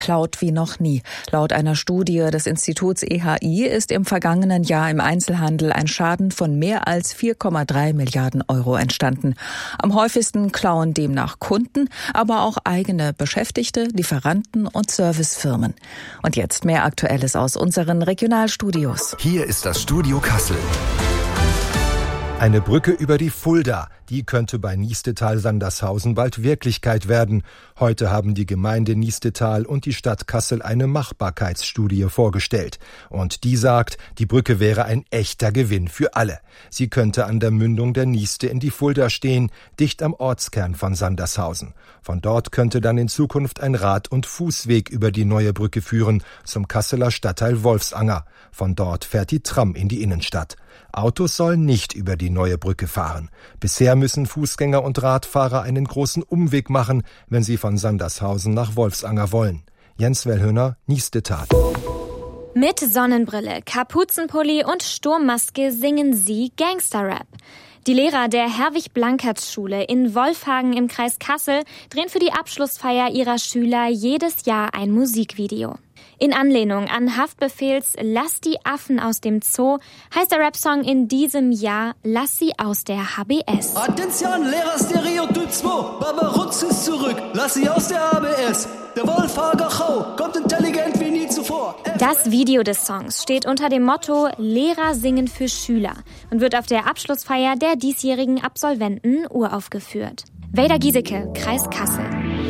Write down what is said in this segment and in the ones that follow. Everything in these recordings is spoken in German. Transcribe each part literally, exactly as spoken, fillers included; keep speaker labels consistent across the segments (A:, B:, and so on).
A: Laut wie noch nie. Laut einer Studie des Instituts E H I ist im vergangenen Jahr im Einzelhandel ein Schaden von mehr als vier Komma drei Milliarden Euro entstanden. Am häufigsten klauen demnach Kunden, aber auch eigene Beschäftigte, Lieferanten und Servicefirmen. Und jetzt mehr Aktuelles aus unseren Regionalstudios.
B: Hier ist das Studio Kassel.
C: Eine Brücke über die Fulda, die könnte bei Niestetal-Sandershausen bald Wirklichkeit werden. Heute haben die Gemeinde Niestetal und die Stadt Kassel eine Machbarkeitsstudie vorgestellt. Und die sagt, die Brücke wäre ein echter Gewinn für alle. Sie könnte an der Mündung der Nieste in die Fulda stehen, dicht am Ortskern von Sandershausen. Von dort könnte dann in Zukunft ein Rad- und Fußweg über die neue Brücke führen, zum Kasseler Stadtteil Wolfsanger. Von dort fährt die Tram in die Innenstadt. Autos sollen nicht über die neue Brücke fahren. Bisher müssen Fußgänger und Radfahrer einen großen Umweg machen, wenn sie von Sandershausen nach Wolfsanger wollen. Jens Wellhöner, Niestetal.
D: Mit Sonnenbrille, Kapuzenpulli und Sturmmaske singen sie Gangsterrap. Die Lehrer der Herwig-Blankertz-Schule in Wolfhagen im Kreis Kassel drehen für die Abschlussfeier ihrer Schüler jedes Jahr ein Musikvideo. In Anlehnung an Haftbefehls Lass die Affen aus dem Zoo heißt der Rapsong in diesem Jahr Lass sie aus der H B S.
E: Attention, Lehrer Stereotyp zwei, Barbarutz ist zurück, lass sie aus der H B S. Der Wolfhager Chau kommt intelligent wie nie zuvor.
D: Das Video des Songs steht unter dem Motto Lehrer singen für Schüler und wird auf der Abschlussfeier der diesjährigen Absolventen uraufgeführt. Weda Giesecke, Kreis Kassel.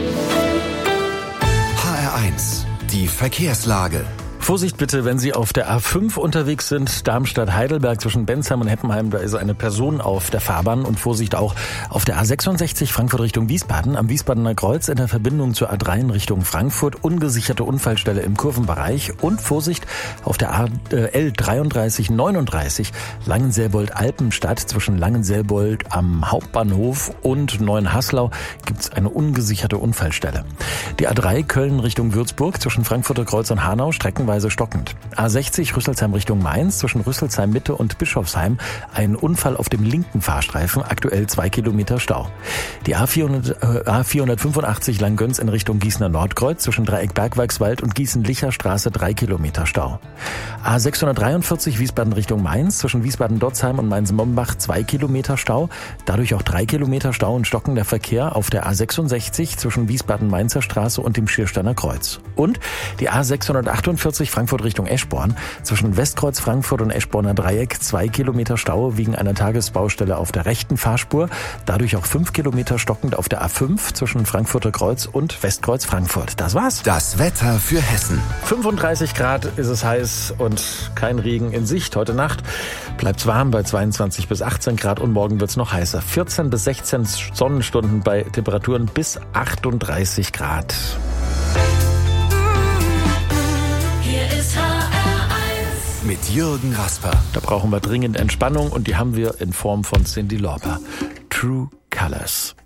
B: H R eins. Die Verkehrslage.
F: Vorsicht bitte, wenn Sie auf der A fünf unterwegs sind, Darmstadt-Heidelberg zwischen Bensheim und Heppenheim, da ist eine Person auf der Fahrbahn und Vorsicht auch auf der A sechsundsechzig Frankfurt Richtung Wiesbaden, am Wiesbadener Kreuz in der Verbindung zur A drei in Richtung Frankfurt, ungesicherte Unfallstelle im Kurvenbereich und Vorsicht auf der A L dreiunddreißig neununddreißig Langenselbold-Alpenstadt zwischen Langenselbold am Hauptbahnhof und Neuenhaslau gibt's eine ungesicherte Unfallstelle. Die A drei Köln Richtung Würzburg zwischen Frankfurter Kreuz und Hanau streckenweise stockend. A sechzig Rüsselsheim Richtung Mainz zwischen Rüsselsheim Mitte und Bischofsheim ein Unfall auf dem linken Fahrstreifen, aktuell zwei Kilometer Stau. Die A vierhundert, äh, A vierhundertfünfundachtzig Langgöns in Richtung Gießener Nordkreuz zwischen Dreieck Bergweigswald und Gießen-Licher Straße drei Kilometer Stau. A sechshundertdreiundvierzig Wiesbaden Richtung Mainz zwischen Wiesbaden-Dotzheim und Mainz-Mombach zwei Kilometer Stau, dadurch auch drei Kilometer Stau und stockender Verkehr auf der A sechsundsechzig zwischen Wiesbaden-Mainzer Straße und dem Schiersteiner Kreuz. Und die A sechshundertachtundvierzig Frankfurt Richtung Eschborn zwischen Westkreuz Frankfurt und Eschborner Dreieck zwei Kilometer Stau wegen einer Tagesbaustelle auf der rechten Fahrspur, dadurch auch fünf Kilometer stockend auf der A fünf zwischen Frankfurter Kreuz und Westkreuz Frankfurt. Das war's.
B: Das Wetter für Hessen.
F: fünfunddreißig Grad ist es heiß und kein Regen in Sicht. Heute Nacht bleibt's warm bei zweiundzwanzig bis achtzehn Grad und morgen wird's noch heißer. vierzehn bis sechzehn Sonnenstunden bei Temperaturen bis achtunddreißig Grad.
B: Mit Jürgen Rasper.
F: Da brauchen wir dringend Entspannung und die haben wir in Form von Cyndi Lauper. True Colors.